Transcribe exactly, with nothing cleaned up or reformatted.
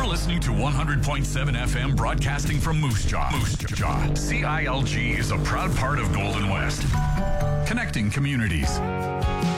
listening to one hundred point seven F M broadcasting from Moose Jaw. Moose Jaw. C I L G is a proud part of Golden West. Connecting communities.